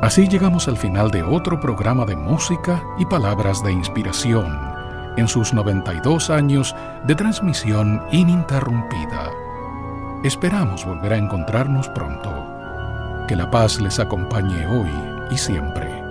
Así llegamos al final de otro programa de música y palabras de inspiración en sus 92 años de transmisión ininterrumpida. Esperamos volver a encontrarnos pronto. Que la paz les acompañe hoy y siempre.